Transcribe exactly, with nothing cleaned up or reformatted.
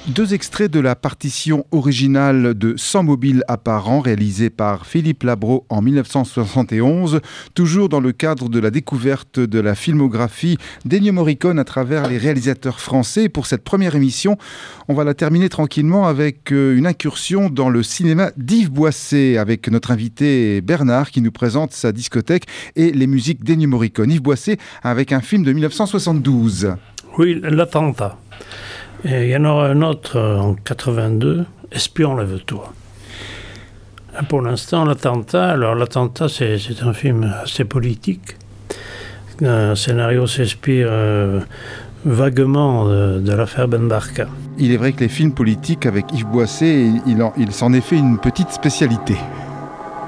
Deux extraits de la partition originale de Sans mobile apparent, réalisée par Philippe Labro en dix-neuf cent soixante et onze, toujours dans le cadre de la découverte de la filmographie d'Ennio Morricone à travers les réalisateurs français. Pour cette première émission, on va la terminer tranquillement avec une incursion dans le cinéma d'Yves Boisset, avec notre invité Bernard qui nous présente sa discothèque et les musiques d'Ennio Morricone. Yves Boisset avec un film de dix-neuf cent soixante-douze. Oui, l'attentat. Et il y en aura un autre en quatre-vingt-deux, Espion, lève-toi. Pour l'instant, l'attentat, alors l'attentat, c'est, c'est un film assez politique. Un scénario s'inspire euh, vaguement de, de l'affaire Ben Barka. Il est vrai que les films politiques avec Yves Boisset, il, en, il s'en est fait une petite spécialité.